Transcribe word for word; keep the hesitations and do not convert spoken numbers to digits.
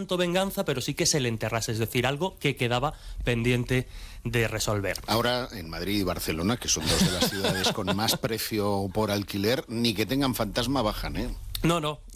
tanto venganza, pero sí que se le enterrase, es decir, algo que quedaba pendiente de resolver. Ahora, en Madrid y Barcelona, que son dos de las ciudades con más precio por alquiler, ni que tengan fantasma bajan, ¿eh? No, no.